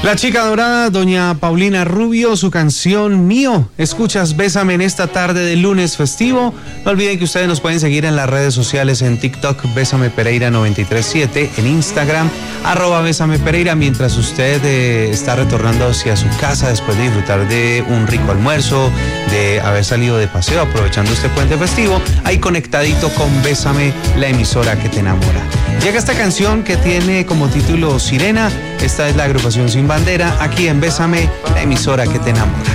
La chica dorada, doña Paulina Rubio, su canción Mío. Escuchas Bésame en esta tarde de lunes festivo. No olviden que ustedes nos pueden seguir en las redes sociales, en TikTok, Bésame Pereira 937, en Instagram, @Bésame Pereira, mientras usted está retornando hacia su casa después de disfrutar de un rico almuerzo, de haber salido de paseo, aprovechando este puente festivo, ahí conectadito con Bésame, la emisora que te enamora. Llega esta canción que tiene como título Sirena. Esta es la agrupación Sin Bandera, aquí en Bésame, la emisora que te enamora.